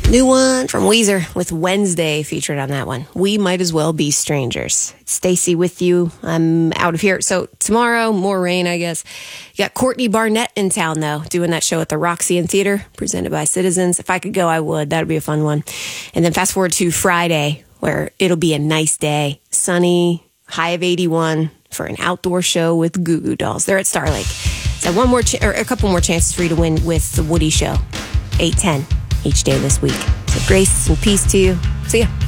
New one from Weezer with Wednesday featured on that one. We Might As Well Be Strangers. It's Stacy with you. I'm out of here. So tomorrow, more rain, I guess. You got Courtney Barnett in town, though, doing that show at the Roxy Theater, presented by Citizens. If I could go, I would. That'd be a fun one. And then fast forward to Friday, where it'll be a nice day. Sunny, high of 81 for an outdoor show with Goo Goo Dolls. They're at Star Lake. So a couple more chances for you to win with the Woody Show. 8:10 each day this week. So grace and peace to you. See ya.